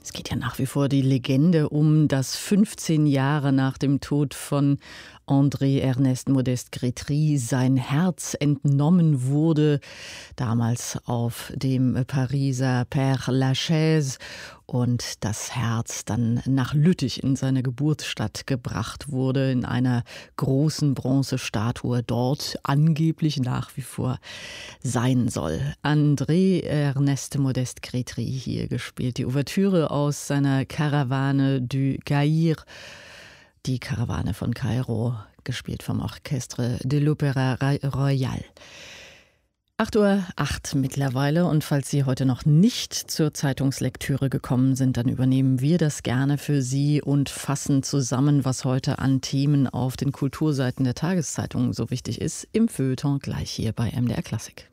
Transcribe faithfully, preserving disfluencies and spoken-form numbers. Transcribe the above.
Es geht ja nach wie vor die Legende um, dass fünfzehn Jahre nach dem Tod von André Ernest Modeste Grétry sein Herz entnommen wurde, damals auf dem Pariser Père Lachaise, und das Herz dann nach Lüttich in seine Geburtsstadt gebracht wurde, in einer großen Bronzestatue dort angeblich nach wie vor sein soll. André Ernest Modeste Grétry hier gespielt. Die Ouvertüre aus seiner Caravane du Caire, die Karawane von Kairo, gespielt vom Orchestre de l'Opéra Royal. acht Uhr acht mittlerweile, und falls Sie heute noch nicht zur Zeitungslektüre gekommen sind, dann übernehmen wir das gerne für Sie und fassen zusammen, was heute an Themen auf den Kulturseiten der Tageszeitungen so wichtig ist, im Feuilleton gleich hier bei M D R Klassik.